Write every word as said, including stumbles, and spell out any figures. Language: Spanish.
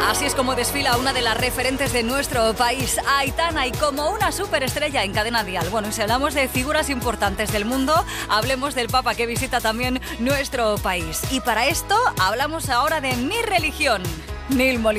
Así es como desfila una de las referentes de nuestro país, Aitana, y como una superestrella en Cadena Dial. Bueno, y si hablamos de figuras importantes del mundo, hablemos del Papa que visita también nuestro país. Y para esto hablamos ahora de mi religión. Nil Molina.